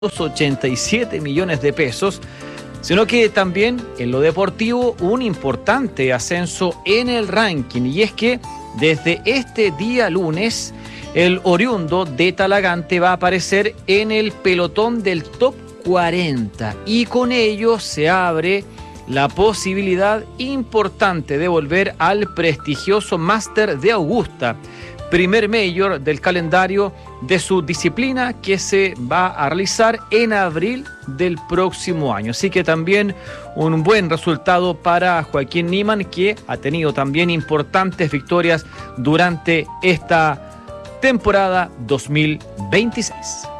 87 millones de pesos, sino que también en lo deportivo un importante ascenso en el ranking, y es que desde este día lunes el oriundo de Talagante va a aparecer en el pelotón del top 40 y con ello se abre la posibilidad importante de volver al prestigioso Máster de Augusta, primer mayor del calendario de su disciplina que se va a realizar en abril del próximo año. Así que también un buen resultado para Joaquín Niemann, que ha tenido también importantes victorias durante esta temporada 2026.